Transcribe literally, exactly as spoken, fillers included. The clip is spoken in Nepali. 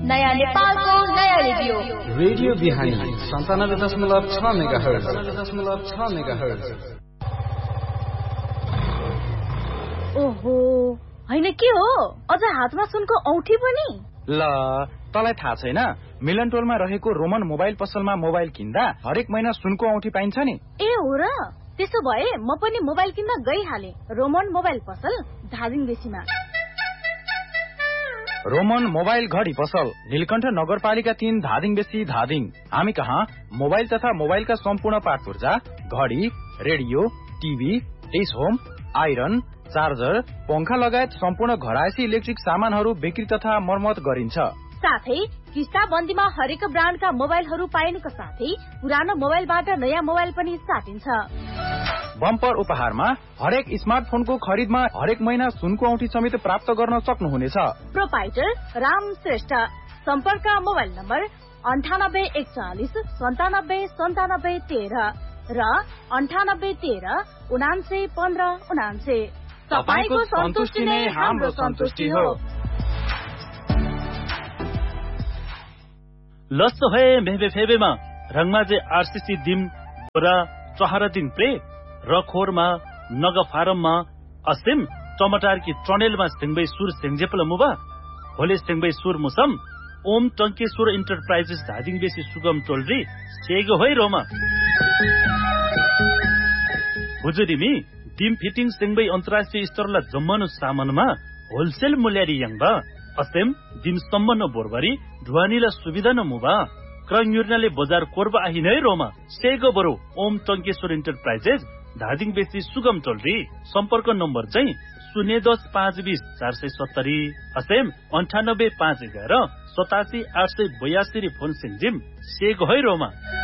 नयाँ नेपालको नयाँ रेडियो रेडियो बिहानी सन्तानब्बे दशमलव छ मेगाहर्ज दशमलव छ मेगाहर्ज। ओहो हैन के हो, अझ हातमा सुनको औठी पनि? ल तलाई थाहा छैन, मिलन टोलमा रहेको रोमन मोबाइल पसलमा मोबाइल किन्दा हरेक महिना सुनको औठी पाइन्छ नि। ए हो र, त्यसो भए म पनि मोबाइल किन्न गइहाले। रोमन मोबाइल पसल धादिङ बेसीमा। रोमन मोबाइल घडी पसल नीलकण्ठ नगरपालिका तीन धादिङ बेसी धादिङ। हामी कहाँ मोबाइल तथा मोबाइलका सम्पूर्ण पार्ट पूर्जा, घडी, radio, TV, dish home, iron, charger, पंखा लगायत सम्पूर्ण घरायसी इलेक्ट्रिक सामानहरू बिक्री तथा मर्मत गरिन्छ। साथै किस्ता बन्दीमा हरेक ब्रान्डका मोबाइलहरू पाइनुको साथै पुरानो मोबाइलबाट नयाँ मोबाइल पनि साटिन्छ। बम्पर उपहारमा हरेक स्मार्टफोनको खरिदमा हरेक महिना सुनको औँठी समेत प्राप्त गर्न सक्नुहुनेछ। प्रोपाइटर राम श्रेष्ठ। सम्पर्क मोबाइल नम्बर अन्ठानब्बे एकचालिस सन्तानब्बे सन्तानब्बे तेह्र र अन्ठानब्बे तेह्र उनान्से पन्ध्र उनान्से। तपाईको सन्तुष्टि नै हाम्रो सन्तुष्टि हो। लस्त भए मेहबे फेबेमा रङमाजे आरसीसी दिम र चहरा दिन प्रे रखोरमा नग फारममा असिम टमाटर की ट्रनेलमा सिंगबै सुर सिंगजेपल मुबा होले सिंगबै सुर मुसम ओम टंकेश्वर इन्टरप्राइजेस धादिङ बेसी सुगम टोलरी सेगो होइ रोमा हुजुरिमी दिम फिटिङ सिंगबै अन्तर्राष्ट्रिय स्तरला जम्मनु सामानमा होलसेल मूल्यरी यङबा असेम दिम सम्मन बोरबरी ढुवानीला सुविधा न मुबा क्रयुर्नाले बजार कोर्बा आहिनै रोमा सेगो बरो ओम टंकेश्वर इन्टरप्राइजेस धादिङ बेसी सुगम टोलरी। सम्पर्क नम्बर चाहिँ शून्य दस पाँच बीस चार सय सत्तरी असेम अन्ठानब्बे पाँच एघार सतासी आठ सय बयासी फोन सिंजिम सेगो है रोमा।